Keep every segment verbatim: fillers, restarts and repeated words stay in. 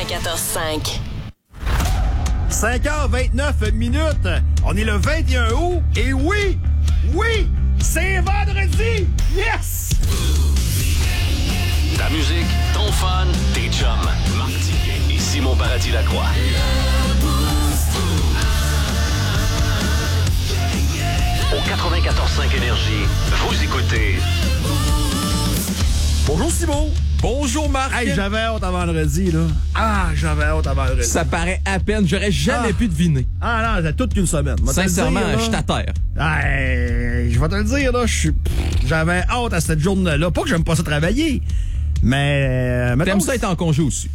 quatre-vingt-quatorze cinq. cinq heures vingt-neuf minutes. On est le vingt et un août. Et oui, oui, c'est vendredi. Yes! Ta musique, ton fun, tes chums. Marc Tiquet et Simon Paradis-Lacroix. Au quatre-vingt-quatorze cinq Énergie, vous écoutez... Bonjour Simon. Bonjour Marc. Hey, j'avais hâte à vendredi, là. Ah, j'avais hâte à vendredi. Ça paraît à peine, j'aurais jamais Ah. pu deviner. Ah non, c'est toute qu'une semaine. Moi, te le Sincèrement, dire, là. je suis à terre. Hey, je vais te le dire, là, je suis... J'avais hâte à cette journée-là. Pas que j'aime pas ça travailler, mais... mettons T'aimes que- ça être en congé aussi?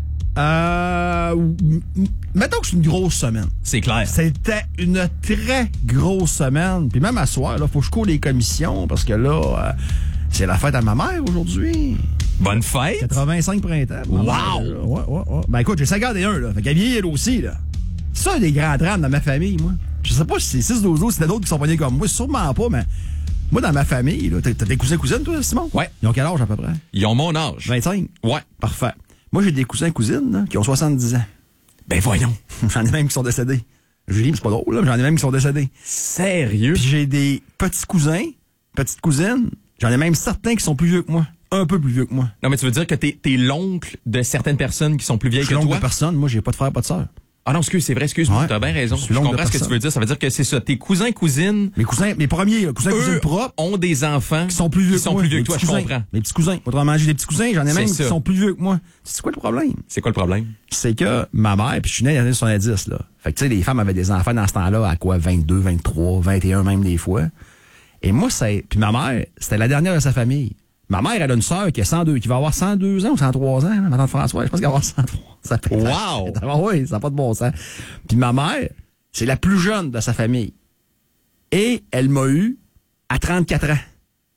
Euh... m- m- Mettons que c'est une grosse semaine. C'est clair. C'était une très grosse semaine. Puis même à soir, là, faut que je cours les commissions parce que là, euh, c'est la fête à ma mère aujourd'hui. Bonne fête. quatre-vingt-cinq printemps. ma Wow! mère, là. Ouais, ouais, ouais. Ben écoute, j'ai cinquante et un, là. Fait qu'elle vieillit, elle aussi, là. C'est ça, des grands drames dans ma famille, moi. Je sais pas si c'est six douze autres, si c'était d'autres qui sont pognés comme moi. Sûrement pas, mais moi, dans ma famille, là, t'as t'as des cousins cousines, toi, Simon? Ouais. Ils ont quel âge, à peu près? Ils ont mon âge. vingt-cinq? Ouais. Parfait. Moi, j'ai des cousins cousines, là, qui ont soixante-dix ans. Ben voyons. J'en ai même qui sont décédés. Je dis, mais c'est pas drôle, là, mais j'en ai même qui sont décédés. Sérieux? Puis j'ai des petits cousins, petites cousines, j'en ai même certains qui sont plus vieux que moi. Un peu plus vieux que moi. Non, mais tu veux dire que t'es, t'es l'oncle de certaines personnes qui sont plus vieilles Je suis que l'oncle toi? de personne, moi j'ai pas de frère, pas de sœur. Ah non, excuse, c'est vrai, excuse-moi, Ouais. t'as bien raison. Je Je, suis l'oncle de comprends ce que tu personne. veux dire. Ça veut dire que c'est ça. Tes cousins, cousines, Mes cousins, mes premiers là, cousins, cousines eux, propres, ont des enfants qui sont plus vieux qui que sont moi. plus vieux Mes que toi, petits je cousins. comprends. Mes petits cousins. Autrement, j'ai des petits cousins, j'en ai même C'est qui ça. sont plus vieux que moi. C'est quoi le problème? C'est quoi le problème? C'est que ma mère, puis je suis né dans les années soixante-dix, là. Fait que tu sais, les femmes avaient des enfants dans ce temps-là, à quoi, vingt-deux, vingt-trois, vingt et un même des fois. Et moi, c'est. Puis ma mère, c'était la dernière de sa famille. Ma mère, elle a une sœur qui a cent deux, qui va avoir cent deux ans ou cent trois ans, là, ma tante Françoise. Je pense qu'elle va avoir cent trois. Ça fait Wow! Ah oui, ça n'a pas de bon sens. Puis ma mère, c'est la plus jeune de sa famille. Et elle m'a eu à trente-quatre ans.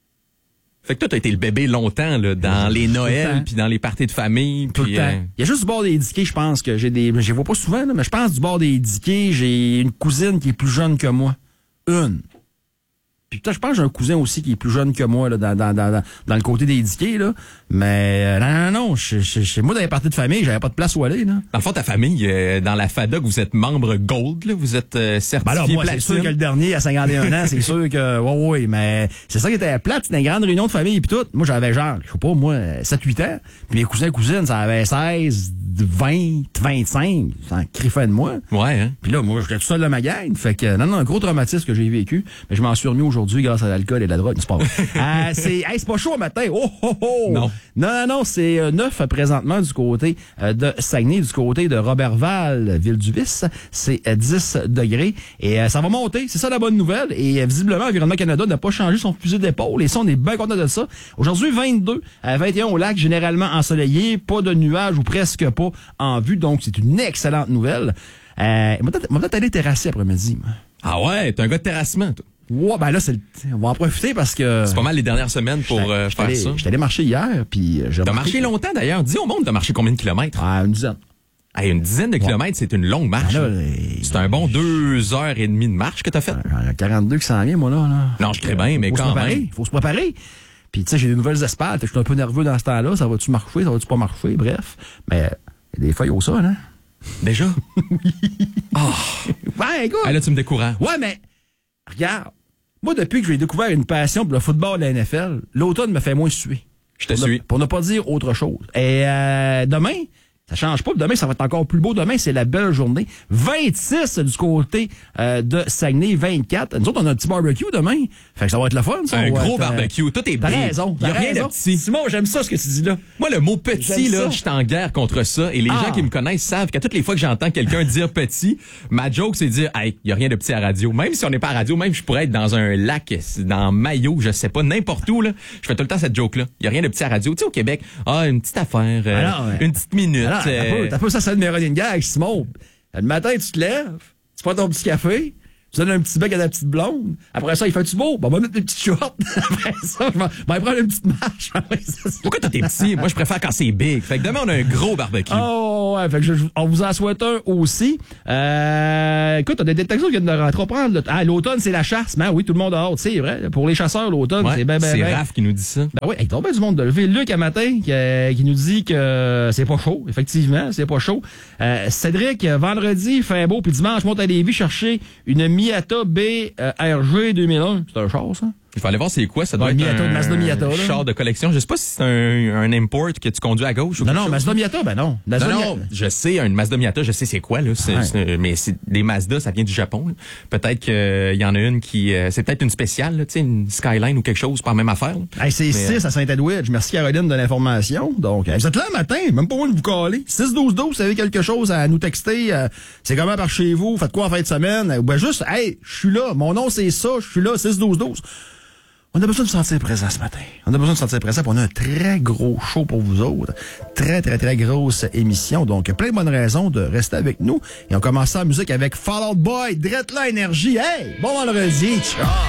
Fait que toi, t'as été le bébé longtemps, là, dans les Tout le temps. Noëls, puis dans les parties de famille, Tout puis... le temps. euh, Il y a juste du bord des Dickés, je pense que j'ai des. Je les vois pas souvent, là, mais je pense du bord des Dickés, j'ai une cousine qui est plus jeune que moi. Une. Puis peut-être, je pense que j'ai un cousin aussi qui est plus jeune que moi là, dans, dans, dans, dans, dans le côté des Dickés, là. Mais euh, non, non, non. Chez, chez, chez moi, dans les parties de famille, j'avais pas de place où aller, là. Dans le fond, ta famille, euh, dans la FADOC, vous êtes membre Gold, là, vous êtes euh, Ben certifié là, moi, c'est platine. sûr que le dernier, à cinquante et un ans, c'est sûr que, ouais, ouais, mais c'est ça qui était plate, c'était une grande réunion de famille, puis tout. Moi, j'avais genre, je sais pas, moi, sept huit ans, puis mes cousins et cousines, ça avait seize, vingt, vingt-cinq, ça en criffait de moi. Ouais, hein? Puis là, moi, j'étais tout seul de ma gang, fait que, non, non, un gros traumatisme que j'ai vécu, mais je m'en suis remis aujourd'hui grâce à l'alcool et la drogue, c'est pas vrai. euh, c'est, hey, c'est pas chaud au matin, oh, oh, oh! Non. Non, non, non, c'est euh, neuf euh, présentement du côté euh, de Saguenay, du côté de Robertval, Ville-du-Vice. C'est euh, dix degrés et euh, ça va monter. C'est ça la bonne nouvelle. Et euh, visiblement, Environnement Canada n'a pas changé son fusil d'épaule. Et ça, on est bien content de ça. Aujourd'hui, vingt-deux à vingt et un au lac, généralement ensoleillé, pas de nuages ou presque pas en vue. Donc, c'est une excellente nouvelle. Euh, on va peut-être- on va peut-être aller terrasser après-midi. moi. Ah ouais, t'es un gars de terrassement, toi. Ouais, ben là, c'est le- on va en profiter parce que... C'est pas mal les dernières semaines pour J'étais- euh, j'étais faire allé- ça. J'étais allé marcher hier, puis euh, j'ai T'as remarqué marché que- longtemps, d'ailleurs. Dis au monde, t'as marché combien de kilomètres? Ah, une dizaine. Hey, une dizaine de kilomètres, c'est une longue marche. Ben là, là. les- C'est un bon deux heures et demie de marche que t'as fait. J'en ai quarante-deux qui s'en vient, moi, là. là. Non, je crée bien, mais faut quand se préparer, même. faut se préparer. Puis, tu sais, j'ai des nouvelles espades. fait que Je suis un peu nerveux dans ce temps-là. Ça va-tu marcher? Ça va-tu pas marcher? Bref. Mais, il y a des feuilles au sol, hein? Déjà? Ouais, écoute. Ah, là, tu me décourages. Ouais, mais, regarde. Moi, depuis que j'ai découvert une passion pour le football de la N F L, l'automne me fait moins suer. Je te Pour ne- suis. Pour ne pas dire autre chose. Et euh, demain, ça change pas. Demain, ça va être encore plus beau. Demain, c'est la belle journée. vingt-six du côté euh, de Saguenay, vingt-quatre. Nous autres, on a un petit barbecue demain. Fait que ça va être le fun, ça. Un On va gros être, euh, barbecue. Tout est T'as beau. raison. Il y a t'as rien de raison. petit. Simon, j'aime ça ce que tu dis là. Moi, le mot petit, J'aime là, ça. je suis en guerre contre ça. Et les Ah. gens qui me connaissent savent qu'à toutes les fois que j'entends quelqu'un dire petit, ma joke, c'est de dire, hey, il y a rien de petit à radio. Même si on n'est pas à radio, même je pourrais être dans un lac, dans maillot, je sais pas, n'importe où, là. Je fais tout le temps cette joke-là. Il y a rien de petit à radio. Tu sais, au Québec, ah, une petite affaire, euh, Alors, ouais. une petite minute. Alors, t'as euh, peu, t'as peu ça, ça de running gag, Simon. Le matin, tu te lèves, tu prends ton petit café, tu donnes un petit bec à ta petite blonde. Après ça, il fait-tu beau? Bon, on va mettre des petites shorts. Après ça, je vais ben, prendre une petite marche. Après ça, Pourquoi toi t'es petit? Moi, je préfère quand c'est big. Fait que demain, on a un gros barbecue. oh, ouais, fait que je, on vous en souhaite un aussi. Euh, écoute, on a des détections qui viennent de rentrer. Prendre, ah, l'automne, c'est la chasse. Ben oui, tout le monde a hâte, c'est vrai. Pour les chasseurs, l'automne, Ouais, c'est ben, ben, c'est ben. Raph qui nous dit ça. Ben oui, il tombe bien du monde de lever. Luc, un matin, qui, euh, qui nous dit que c'est pas chaud. Effectivement, c'est pas chaud. Euh, Cédric, vendredi, il fait beau, puis dimanche, monte à Lévis chercher une Miata B euh, R G deux mille un. C'est un char, ça? Il faut aller voir c'est quoi. Ça doit Ouais, être Miata, un Mazda Miata, là. char de collection. Je sais pas si c'est un, un import que tu conduis à gauche ou Non, quelque non, chose. Mazda Miata, ben non. Mazda Non, Miata. non, je sais, un Mazda Miata, je sais c'est quoi, là. C'est, Ouais. c'est- mais c'est des Mazda, ça vient du Japon. là. Peut-être qu'il y en a une qui... euh, c'est peut-être une spéciale, là, tu sais, une Skyline ou quelque chose, pas la même affaire. là. Hey, c'est Mais, six à Saint-Edwidge. Merci Caroline de l'information. Donc, hey, vous êtes là le matin, même pas loin de vous caler. six douze douze, vous avez quelque chose à nous texter. euh, c'est comment par chez vous? Faites quoi en fin de semaine? Ou ben juste, hey, je suis là. Mon nom, c'est ça. Je suis là, six douze douze. On a besoin de se sentir présent ce matin. On a besoin de se sentir présent. Puis on a un très gros show pour vous autres. Très, très, très grosse émission. Donc, plein de bonnes raisons de rester avec nous. Et on commence ça en musique avec Fall Out Boy, Drette la énergie. Hey, bon vendredi. Ciao!